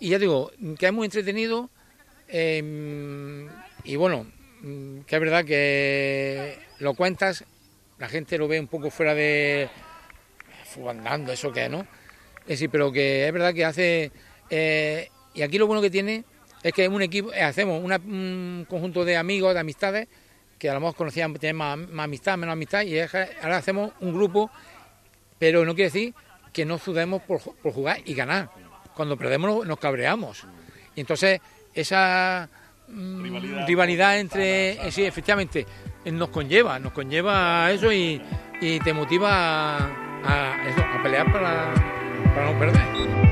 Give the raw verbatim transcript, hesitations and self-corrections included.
y ya digo, que es muy entretenido, eh, y bueno, que es verdad que lo cuentas, la gente lo ve un poco fuera de andando, eso que es, ¿no? Es decir, pero que es verdad que hace, eh, y aquí lo bueno que tiene es que es un equipo, eh, hacemos una, un conjunto de amigos, de amistades, que a lo mejor conocían, tenían más, más amistad, menos amistad, y es, ahora hacemos un grupo, pero no quiere decir que no sudemos por, por jugar y ganar. Cuando perdemos nos cabreamos. Y entonces esa mmm, rivalidad, rivalidad entre, sana, sana. Sí, efectivamente, nos conlleva, nos conlleva a eso y, y te motiva a, a, eso, a pelear para, para no perder.